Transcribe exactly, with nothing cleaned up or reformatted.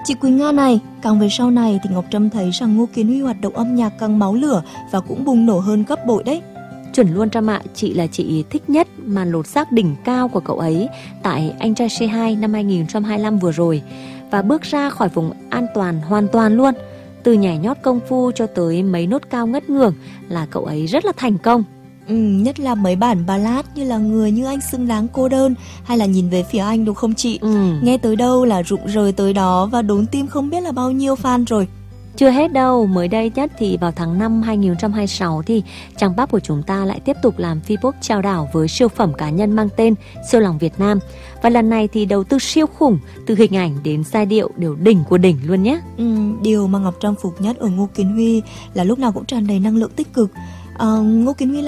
Chị Quỳnh Nga này, càng về sau này thì Ngọc Trâm thấy rằng Ngô Kiến Huy hoạt động âm nhạc càng máu lửa và cũng bùng nổ hơn gấp bội đấy. Chuẩn luôn Trâm ạ, chị là chị thích nhất màn lột xác đỉnh cao của cậu ấy tại Anh Trai Say Hi năm hai không hai lăm vừa rồi, và bước ra khỏi vùng an toàn hoàn toàn luôn. Từ nhảy nhót công phu cho tới mấy nốt cao ngất ngưởng là cậu ấy rất là thành công. Ừ, nhất là mấy bản ballad như là Người Như Anh Xứng Đáng Cô Đơn hay là Nhìn Về Phía Anh đúng không chị? Ừ. Nghe tới đâu là rụng rời tới đó và đốn tim không biết là bao nhiêu fan rồi. Chưa hết đâu, mới đây nhất thì vào tháng năm hai không hai sáu thì trang pop của chúng ta lại tiếp tục làm Vbox trao đảo với siêu phẩm cá nhân mang tên Siêu Lòng Việt Nam. Và lần này thì đầu tư siêu khủng, từ hình ảnh đến giai điệu đều đỉnh của đỉnh luôn nhé. Ừ, điều mà Ngọc Trâm phục nhất ở Ngô Kiến Huy là lúc nào cũng tràn đầy năng lượng tích cực. À, Ngô Kiến Huy là